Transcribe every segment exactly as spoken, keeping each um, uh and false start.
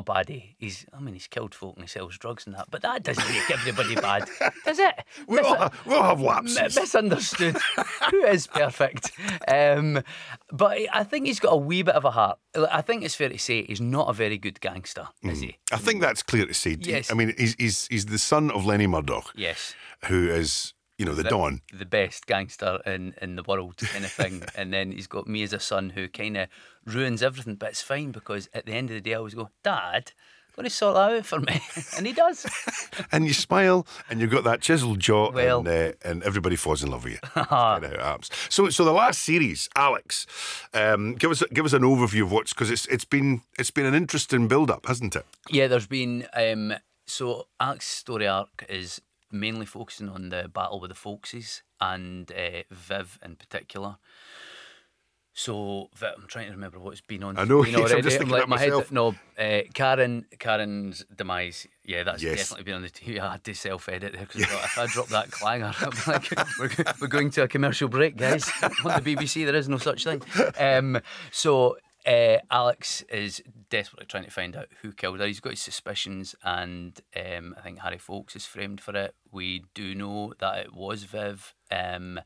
a baddie. He's, I mean, he's killed folk and he sells drugs and that, but that doesn't make everybody bad, does it? We'll, Mis- have, we'll have lapses. M- misunderstood. Who is perfect? Um, but I think he's got a wee bit of a heart. I think it's fair to say he's not a very good gangster, is he? I think that's clear to say. Yes. I mean, he's he's he's the son of Lenny Murdoch. Yes. Who is, you know, the, the Don. The best gangster in, in the world kind of thing. And then he's got me as a son who kind of ruins everything, but it's fine because at the end of the day I always go, Dad, going to sort that out for me. And he does. And you smile and you've got that chiseled jaw, Well. and, uh, and everybody falls in love with you. That's kind of how it happens. So, so the last series, Alex, um, give us give us an overview of what's, because it's it's been it's been an interesting build up, hasn't it? Yeah, there's been um, so Alex's story arc is mainly focusing on the battle with the Folksies and uh, Viv in particular. So Viv, I'm trying to remember what it's been on. I know, been yes, I'm already. just thinking like that my myself. Head, no, uh, Karen, Karen's demise. Yeah, that's Yes. definitely been on the T V. I had to self-edit there because if I drop that clanger, I'd be like, we're, we're going to a commercial break, guys. On the B B C, there is no such thing. Um, so uh, Alex is desperately trying to find out who killed her. He's got his suspicions, and um, I think Harry Folks is framed for it. We do know that it was Viv. Um,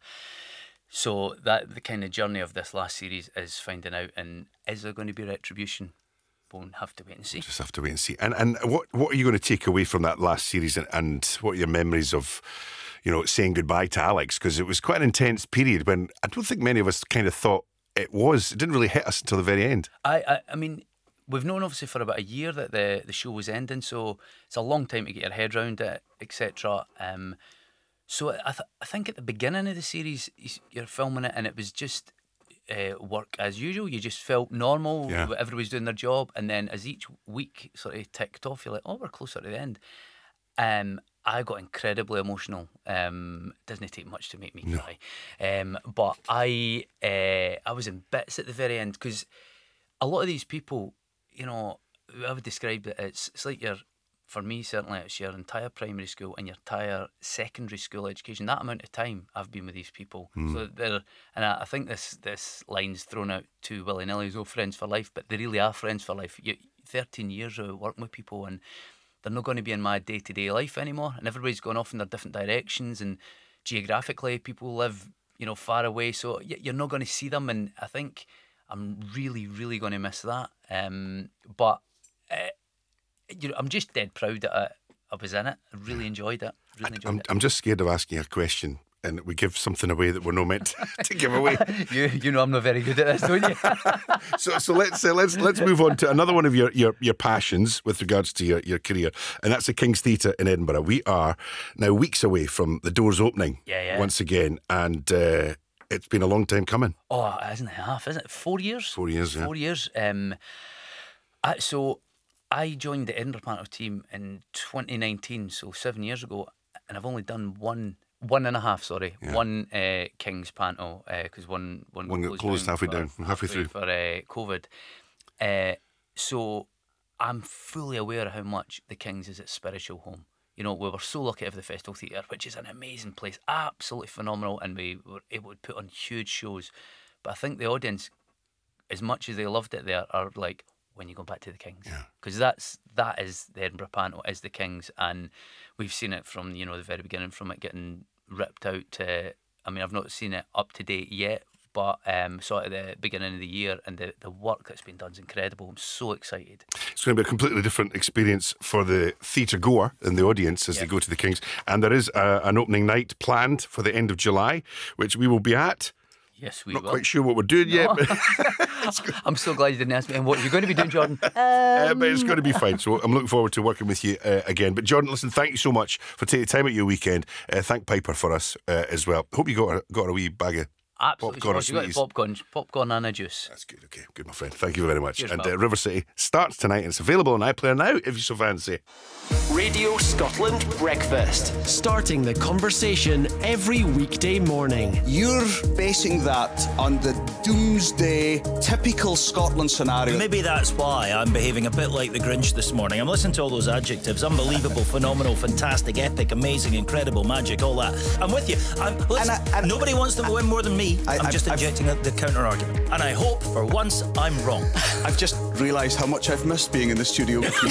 so that the kind of journey of this last series is finding out, and is there going to be retribution? We'll have to wait and see. Just have to wait and see. And and what what are you going to take away from that last series, and, and what are your memories of, you know, saying goodbye to Alex? Because it was quite an intense period when I don't think many of us kind of thought it was. It didn't really hit us until the very end. I, I, I mean, we've known obviously for about a year that the, the show was ending, so it's a long time to get your head around it, et cetera. Um, so I, th- I think at the beginning of the series, you're filming it, and it was just uh, work as usual. You just felt normal. Yeah. Everybody's doing their job, and then as each week sort of ticked off, you're like, oh, we're closer to the end. Um, I got incredibly emotional. Um, it doesn't take much to make me cry. Um, but I uh, I was in bits at the very end because a lot of these people, you know, I would describe it as it's like your, for me certainly, it's your entire primary school and your entire secondary school education. That amount of time I've been with these people. Mm. So they're, and I, I think this this line's thrown out too willy nilly as oh, friends for life, but they really are friends for life. You, thirteen years of working with people, and they're not going to be in my day-to-day life anymore, and everybody's gone off in their different directions, and geographically people live, you know, far away, so you're not going to see them, and I think I'm really, really going to miss that. Um, but uh, you know, I'm just dead proud that I, I was in it. I really enjoyed it. Really enjoyed I'm it. I'm just scared of asking a question, and we give something away that we're not meant to give away. you you know I'm not very good at this, don't you? So so let's uh, let's let's move on to another one of your, your, your passions with regards to your, your career, and that's the King's Theatre in Edinburgh. We are now weeks away from the doors opening Yeah, yeah. once again, and uh, it's been a long time coming. Oh, it isn't half, is it? Four years? Four years, yeah. Four years. Um, I, so I joined the Edinburgh panto team in twenty nineteen, so seven years ago, and I've only done one, one and a half, sorry, Yeah. one uh, King's panto, because uh, one, one, One got closed halfway for- down, halfway through. for uh, COVID. Uh, so I'm fully aware of how much the King's is its spiritual home. You know, we were so lucky to have the Festival Theatre, which is an amazing place, absolutely phenomenal, and we were able to put on huge shows. But I think the audience, as much as they loved it there, are like, when you go back to the King's, because that's that is the Edinburgh panto, is the King's, and we've seen it from, you know, the very beginning, from it getting ripped out to, I mean, I've not seen it up to date yet, but um, saw it at the beginning of the year, and the, the work that's been done is incredible. I'm so excited. It's going to be a completely different experience for the theatre goer and the audience as Yeah. they go to the King's. And there is a, an opening night planned for the end of July, which we will be at. Yes, we Not will. quite sure what we're doing yet, but, I'm so glad you didn't ask me. And what you're going to be doing, Jordan? uh, but it's going to be fine. So I'm looking forward to working with you uh, again. But Jordan, listen, thank you so much for taking time at your weekend. Uh, thank Piper for us uh, as well. Hope you got a, got a wee bag of Absolutely. popcorn or You got sweeties. popcorn, popcorn and a juice. That's good. Okay, good, my friend. Thank you very much. Cheers, and pal. uh, River City starts tonight, and it's available on iPlayer now if you so fancy. Radio Scotland Breakfast. Starting the conversation every weekday morning. You're basing that on the doomsday, typical Scotland scenario. Maybe that's why I'm behaving a bit like the Grinch this morning. I'm listening to all those adjectives. Unbelievable, phenomenal, fantastic, epic, amazing, incredible, magic, all that. I'm with you. I'm, listen, And I- and- nobody wants to win more than me. I- I'm I've- just I've- injecting the counter argument. And I hope for once I'm wrong. I've just realised how much I've missed being in the studio with you.